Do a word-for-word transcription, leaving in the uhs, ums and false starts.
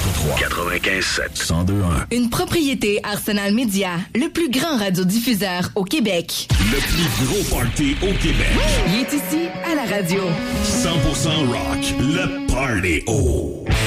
quatre-vingt-trois quatre-vingt-quinze sept cent deux un. Une propriété Arsenal Media, le plus grand radiodiffuseur au Québec. Le plus gros party au Québec. Il est ici à la radio. cent pour cent rock, le Party O.